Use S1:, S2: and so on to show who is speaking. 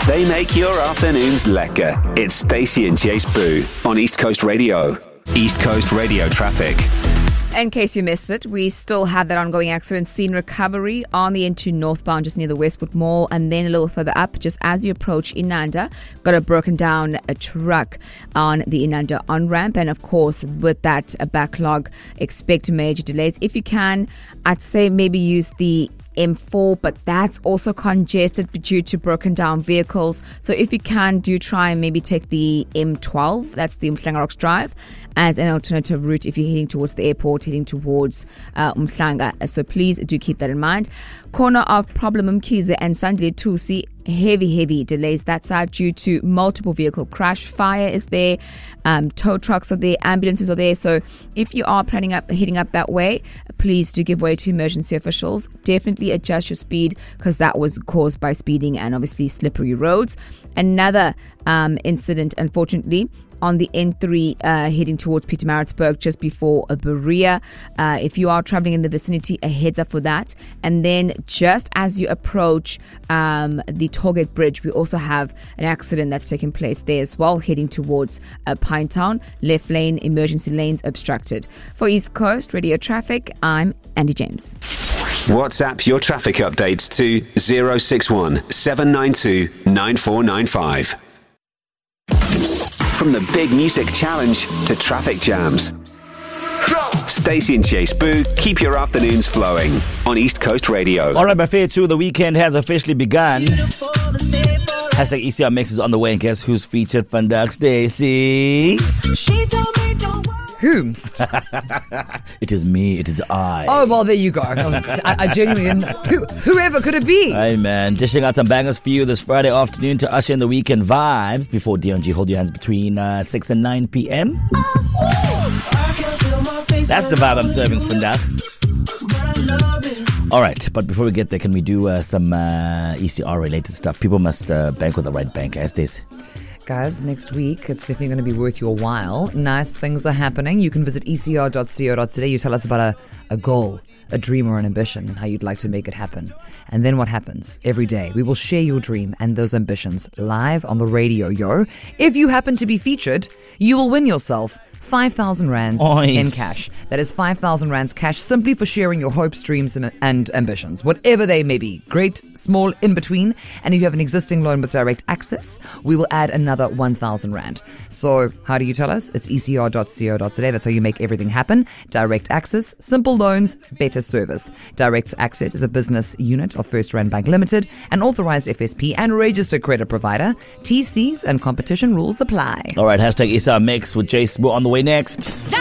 S1: They make your afternoons lekker. It's Stacey and Jace Boo on East Coast Radio. East Coast Radio traffic.
S2: In case you missed it, we still have that ongoing accident scene recovery on the N2 northbound just near the Westwood Mall, and then a little further up just as you approach Inanda, got a broken down truck on the Inanda on-ramp, and of course with that backlog, expect major delays. If you can, I'd say maybe use the M4, but that's also congested due to broken down vehicles. So if you can, do try and maybe take the M12, that's the Umhlanga Rocks Drive, as an alternative route if you're heading towards the airport, heading towards Umhlanga. So please do keep that in mind. Corner of Problem Mkhize and Sandile Tusi, heavy delays that side due to multiple vehicle crash. Fire is there, tow trucks are there, ambulances are there. So if you are planning heading up that way, please do give way to emergency officials. Definitely adjust your speed because that was caused by speeding and obviously slippery roads. Another incident, unfortunately, on the N3 heading towards Pietermaritzburg just before Berea. If you are traveling in the vicinity, a heads up for that. And then just as you approach the Tollgate Bridge, we also have an accident that's taken place there as well, heading towards Pinetown. Left lane, emergency lanes obstructed. For East Coast Radio Traffic, I'm Andy James.
S1: WhatsApp your traffic updates to 061 792 9495. From the big music challenge to traffic jams, Stacey and Jace Boo keep your afternoons flowing on East Coast Radio.
S3: All right, my fair two, the weekend has officially begun. Hashtag ECR Mix is on the way, and guess who's featured? Vandag Stacey.
S4: Whomst?
S3: It is me. It is I.
S4: Oh, well, there you go. I genuinely didn't know. Whoever could it be?
S3: Hey, man. Dishing out some bangers for you this Friday afternoon to usher in the weekend vibes before D&G hold your hands between 6 and 9 p.m. That's the vibe I'm serving for now. All right, but before we get there, can we do some ECR-related stuff? People must bank with the right bank, as this.
S4: Guys, next week, it's definitely going to be worth your while. Nice things are happening. You can visit ecr.co.za. You tell us about a goal, a dream or an ambition and how you'd like to make it happen. And then what happens? Every day, we will share your dream and those ambitions live on the radio, yo. If you happen to be featured, you will win yourself 5,000 rands in cash. That is 5,000 rands cash simply for sharing your hopes, dreams and ambitions, whatever they may be, great, small, in between. And if you have an existing loan with direct access, we will add another 1,000 rand. So how do you tell us? It's ecr.co.za. That's how you make everything happen. Direct access, simple loans, better service. Direct access is a business unit of First Rand Bank Limited, an authorized FSP and registered credit provider. TCs and competition rules apply.
S3: All right, hashtag ECR Mix with Jace on the way next.